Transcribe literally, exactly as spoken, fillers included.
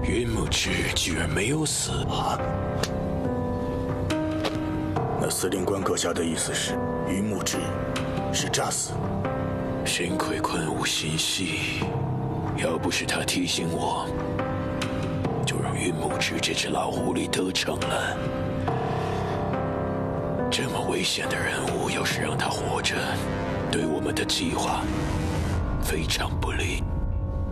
云木之居然没有死啊！ 那司令官阁下的意思是，云木之是诈死？ 幸亏坤无心细，要不是他提醒我，就让云木之这只老狐狸得逞了。这么危险的人物，要是让他活着，对我们的计划非常不利。